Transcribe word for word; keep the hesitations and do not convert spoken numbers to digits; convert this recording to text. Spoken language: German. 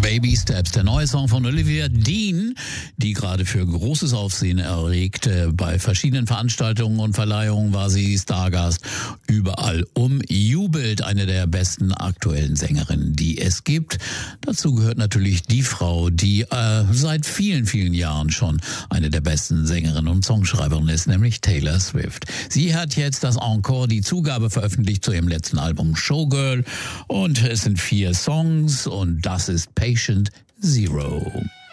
Baby Steps, der neue Song von Olivia Dean, die gerade für großes Aufsehen erregt. Bei verschiedenen Veranstaltungen und Verleihungen war sie Stargast. Überall umjubelt, eine der besten aktuellen Sängerinnen, die es gibt. Dazu gehört natürlich die Frau, die äh, seit vielen, vielen Jahren schon eine der besten Sängerinnen und Songschreiberinnen ist, nämlich Taylor Swift. Sie hat jetzt das Encore, die Zugabe veröffentlicht zu ihrem letzten Album Showgirl. Und es sind vier Songs und das ist Patient Zero.